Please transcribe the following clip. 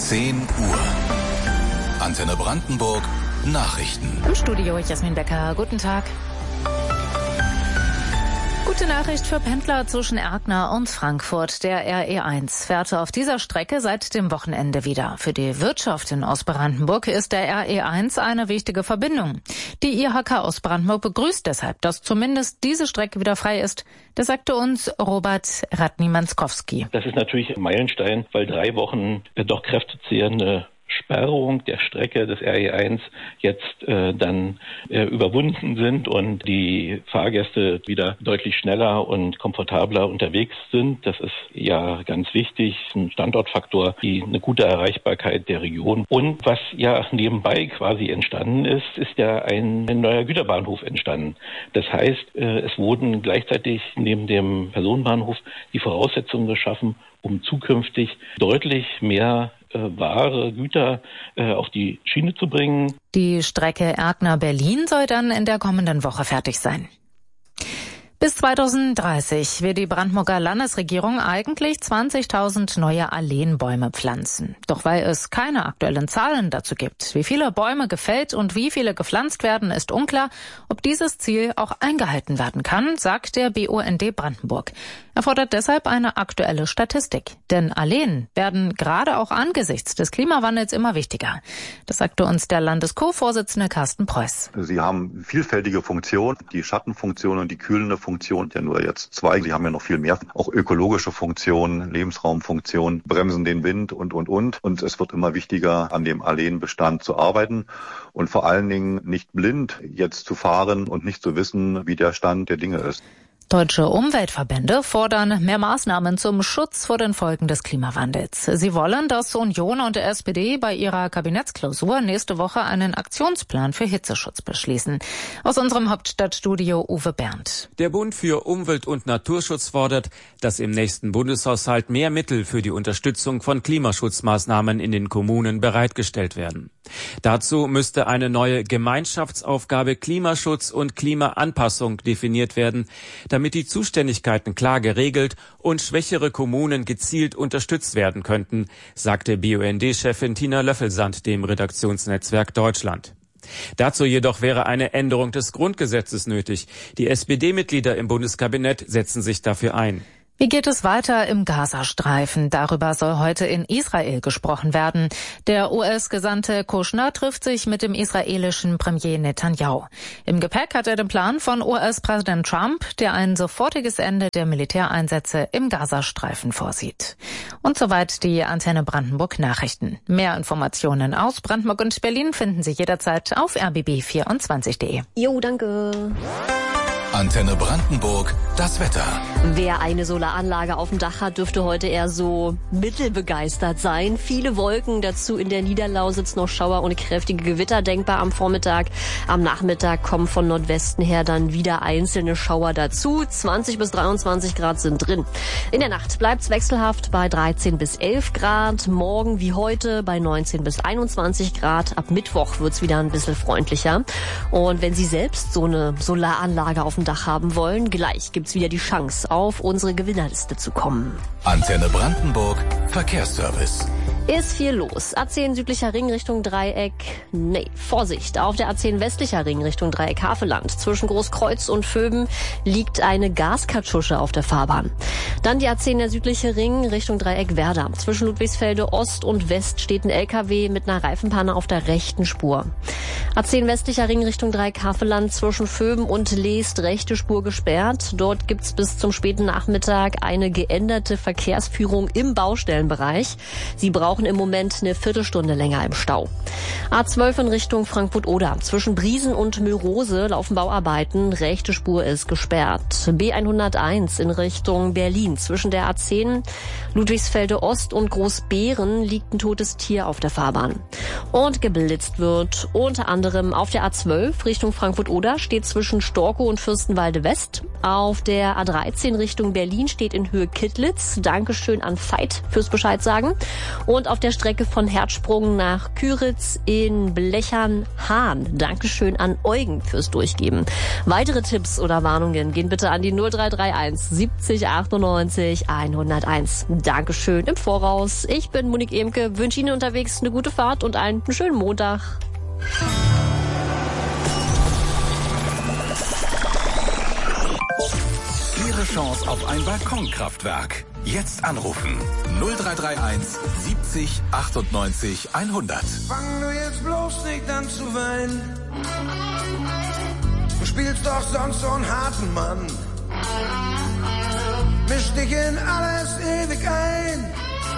10 Uhr. Antenne Brandenburg, Nachrichten. Im Studio Jasmin Becker, guten Tag. Gute Nachricht für Pendler zwischen Erkner und Frankfurt. Der RE1 fährt auf dieser Strecke seit dem Wochenende wieder. Für die Wirtschaft in Ostbrandenburg ist der RE1 eine wichtige Verbindung. Die IHK Ostbrandenburg begrüßt deshalb, dass zumindest diese Strecke wieder frei ist. Das sagte uns Robert Radny-Manskowski. Das ist natürlich ein Meilenstein, weil 3 Wochen doch kräftezehrende Sperrung der Strecke des RE1 jetzt überwunden sind und die Fahrgäste wieder deutlich schneller und komfortabler unterwegs sind. Das ist ja ganz wichtig, ein Standortfaktor, eine gute Erreichbarkeit der Region. Und was ja nebenbei quasi entstanden ist ja ein neuer Güterbahnhof entstanden. Das heißt, es wurden gleichzeitig neben dem Personenbahnhof die Voraussetzungen geschaffen, um zukünftig deutlich mehr Ware, Güter auf die Schiene zu bringen. Die Strecke Erkner-Berlin soll dann in der kommenden Woche fertig sein. Bis 2030 will die Brandenburger Landesregierung eigentlich 20.000 neue Alleenbäume pflanzen. Doch weil es keine aktuellen Zahlen dazu gibt, wie viele Bäume gefällt und wie viele gepflanzt werden, ist unklar, ob dieses Ziel auch eingehalten werden kann, sagt der BUND Brandenburg. Er fordert deshalb eine aktuelle Statistik. Denn Alleen werden gerade auch angesichts des Klimawandels immer wichtiger. Das sagte uns der Landes-Co-Vorsitzende Carsten Preuß. Sie haben vielfältige Funktionen, die Schattenfunktion und die kühlende Funktion, ja nur jetzt 2. Sie haben ja noch viel mehr, auch ökologische Funktionen, Lebensraumfunktionen, bremsen den Wind und. Und es wird immer wichtiger, an dem Alleenbestand zu arbeiten und vor allen Dingen nicht blind jetzt zu fahren und nicht zu wissen, wie der Stand der Dinge ist. Deutsche Umweltverbände fordern mehr Maßnahmen zum Schutz vor den Folgen des Klimawandels. Sie wollen, dass Union und SPD bei ihrer Kabinettsklausur nächste Woche einen Aktionsplan für Hitzeschutz beschließen. Aus unserem Hauptstadtstudio Uwe Berndt. Der Bund für Umwelt- und Naturschutz fordert, dass im nächsten Bundeshaushalt mehr Mittel für die Unterstützung von Klimaschutzmaßnahmen in den Kommunen bereitgestellt werden. Dazu müsste eine neue Gemeinschaftsaufgabe Klimaschutz und Klimaanpassung definiert werden, damit die Zuständigkeiten klar geregelt und schwächere Kommunen gezielt unterstützt werden könnten, sagte BUND-Chefin Tina Löffelsand dem Redaktionsnetzwerk Deutschland. Dazu jedoch wäre eine Änderung des Grundgesetzes nötig. Die SPD-Mitglieder im Bundeskabinett setzen sich dafür ein. Wie geht es weiter im Gazastreifen? Darüber soll heute in Israel gesprochen werden. Der US-Gesandte Kushner trifft sich mit dem israelischen Premier Netanyahu. Im Gepäck hat er den Plan von US-Präsident Trump, der ein sofortiges Ende der Militäreinsätze im Gazastreifen vorsieht. Und soweit die Antenne Brandenburg Nachrichten. Mehr Informationen aus Brandenburg und Berlin finden Sie jederzeit auf rbb24.de. Jo, danke. Antenne Brandenburg, das Wetter. Wer eine Solaranlage auf dem Dach hat, dürfte heute eher so mittelbegeistert sein. Viele Wolken, dazu in der Niederlausitz noch Schauer und kräftige Gewitter denkbar am Vormittag. Am Nachmittag kommen von Nordwesten her dann wieder einzelne Schauer dazu. 20 bis 23 Grad sind drin. In der Nacht bleibt's wechselhaft bei 13 bis 11 Grad. Morgen wie heute bei 19 bis 21 Grad. Ab Mittwoch wird's wieder ein bisschen freundlicher. Und wenn Sie selbst so eine Solaranlage auf dem Dach haben wollen, gleich gibt's wieder die Chance, auf unsere Gewinnerliste zu kommen. Antenne Brandenburg, Verkehrsservice. Ist viel los. A10 südlicher Ring Richtung Dreieck. Nee, Vorsicht. Auf der A10 westlicher Ring Richtung Dreieck Havelland. Zwischen Großkreuz und Vöben liegt eine Gaskartusche auf der Fahrbahn. Dann die A10 der südliche Ring Richtung Dreieck Werder. Zwischen Ludwigsfelde Ost und West steht ein LKW mit einer Reifenpanne auf der rechten Spur. A10 westlicher Ring Richtung Dreieck Havelland. Zwischen Vöben und Leest rechte Spur gesperrt. Dort gibt's bis zum späten Nachmittag eine geänderte Verkehrsführung im Baustellenbereich. Sie brauchen im Moment eine Viertelstunde länger im Stau. A12 in Richtung Frankfurt-Oder. Zwischen Briesen und Mörose laufen Bauarbeiten. Rechte Spur ist gesperrt. B101 in Richtung Berlin. Zwischen der A10 Ludwigsfelde Ost und Großbeeren liegt ein totes Tier auf der Fahrbahn. Und geblitzt wird unter anderem auf der A12 Richtung Frankfurt-Oder steht zwischen Storkow und Fürstenwalde West. Auf der A13 Richtung Berlin steht in Höhe Kittlitz. Dankeschön an Veit fürs Bescheid sagen. Und Und auf der Strecke von Herzsprung nach Küritz in Blechern-Hahn. Dankeschön an Eugen fürs Durchgeben. Weitere Tipps oder Warnungen gehen bitte an die 0331 70 98 101. Dankeschön im Voraus. Ich bin Monique Emke, wünsche Ihnen unterwegs eine gute Fahrt und einen schönen Montag. Ihre Chance auf ein Balkonkraftwerk. Jetzt anrufen. 0331 70 98 100. Fang du jetzt bloß nicht an zu weinen. Du spielst doch sonst so einen harten Mann. Misch dich in alles ewig ein.